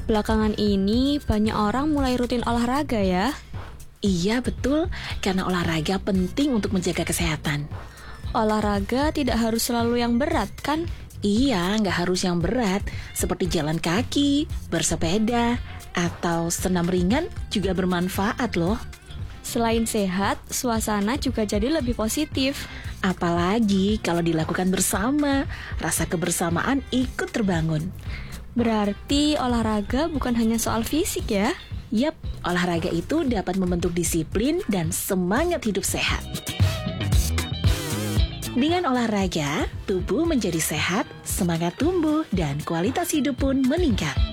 Belakangan ini banyak orang mulai rutin olahraga ya. Iya betul, karena olahraga penting untuk menjaga kesehatan. Olahraga tidak harus selalu yang berat kan? Iya, nggak harus yang berat, seperti jalan kaki, bersepeda, atau senam ringan juga bermanfaat loh. Selain sehat, suasana juga jadi lebih positif. Apalagi kalau dilakukan bersama, rasa kebersamaan ikut terbangun. Berarti olahraga bukan hanya soal fisik ya? Yap, olahraga itu dapat membentuk disiplin dan semangat hidup sehat. Dengan olahraga, tubuh menjadi sehat, semangat tumbuh, dan kualitas hidup pun meningkat.